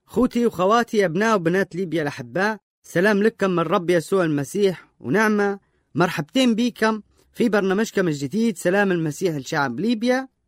خوتي وخواتي أبناء وبنات ليبيا الأحباء، سلام لكم من رب يسوع المسيح ونعمة. مرحبتين بكم في برنامجكم الجديد سلام المسيح لشعب ليبيا.